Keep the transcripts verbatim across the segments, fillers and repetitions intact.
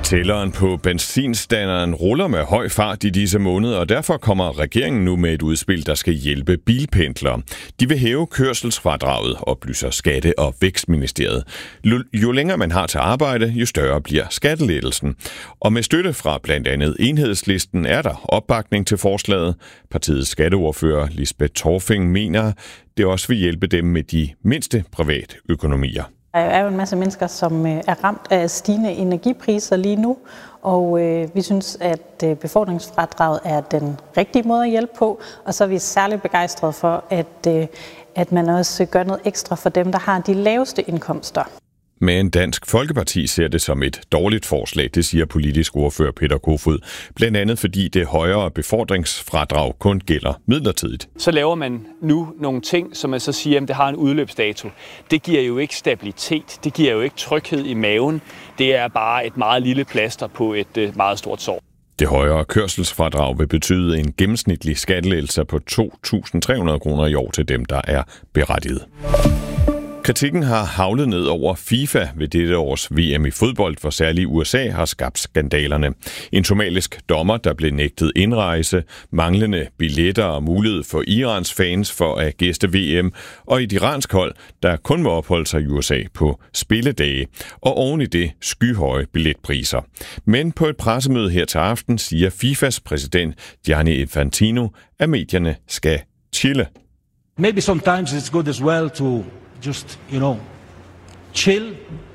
Tælleren på benzinstanderen ruller med høj fart i disse måneder, og derfor kommer regeringen nu med et udspil, der skal hjælpe bilpendlere. De vil hæve kørselsfradraget, oplyser Skatte- og Vækstministeriet. Jo længere man har til arbejde, jo større bliver skattelettelsen. Og med støtte fra blandt andet Enhedslisten er der opbakning til forslaget. Partiets skatteordfører Lisbeth Torfing mener, det også vil hjælpe dem med de mindste private økonomier. Der er jo en masse mennesker, som er ramt af stigende energipriser lige nu, og øh, vi synes, at øh, befordringsfradraget er den rigtige måde at hjælpe på, og så er vi særligt begejstrede for, at, øh, at man også gør noget ekstra for dem, der har de laveste indkomster. Men Dansk Folkeparti ser det som et dårligt forslag, det siger politisk ordfører Peter Kofod. Blandt andet fordi det højere befordringsfradrag kun gælder midlertidigt. Så laver man nu nogle ting, som man så siger, at det har en udløbsdato. Det giver jo ikke stabilitet, det giver jo ikke tryghed i maven. Det er bare et meget lille plaster på et meget stort sår. Det højere kørselsfradrag vil betyde en gennemsnitlig skattelettelse på to tusind tre hundrede kroner i år til dem, der er berettiget. Kritikken har haglet ned over FIFA ved dette års V M i fodbold, hvor særligt U S A har skabt skandalerne. En somalisk dommer, der blev nægtet indrejse, manglende billetter og mulighed for Irans fans for at gæste V M, og et iransk hold, der kun må opholde sig i U S A på spilledage, og oven i det skyhøje billetpriser. Men på et pressemøde her til aften siger FIFAs præsident Gianni Infantino, at medierne skal chille. Maybe sometimes it's good as well to just, you know, chill,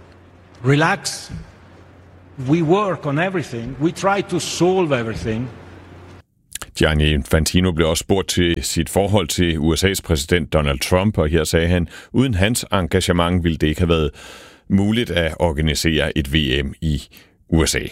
relax. We work on everything. We try to solve everything. Gianni Infantino blev også spurgt til sit forhold til U S A's præsident Donald Trump, og her sagde han, uden hans engagement ville det ikke have været muligt at organisere et V M i U S A.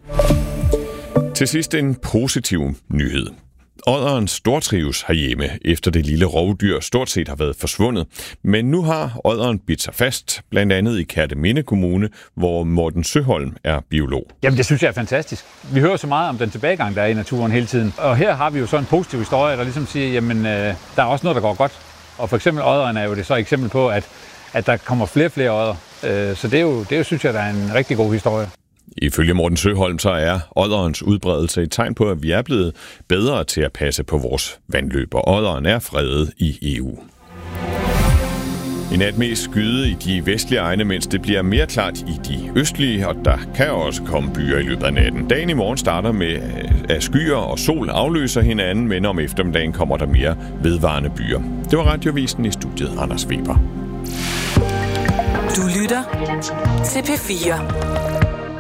Til sidst en positiv nyhed. Odderen stortrives herhjemme, efter det lille rovdyr stort set har været forsvundet. Men nu har odderen bidt sig fast, blandt andet i Kerteminde Kommune, hvor Morten Søholm er biolog. Jamen det synes jeg er fantastisk. Vi hører så meget om den tilbagegang, der er i naturen hele tiden. Og her har vi jo så en positiv historie, der ligesom siger, jamen øh, der er også noget, der går godt. Og for eksempel odderen er jo det så et eksempel på, at, at der kommer flere og flere odder. Øh, så det er, jo, det er jo, synes jeg, der er en rigtig god historie. Ifølge Morten Søholm så er odderens udbredelse et tegn på, at vi er blevet bedre til at passe på vores vandløb, og odderen er fredet i E U. I nat mest skyde i de vestlige egne, mens det bliver mere klart i de østlige, og der kan også komme byer i løbet af natten. Dagen i morgen starter med, at skyer og sol afløser hinanden, men om eftermiddagen kommer der mere vedvarende byer. Det var Radiovisen, i studiet Anders Weber. Du lytter til P fire.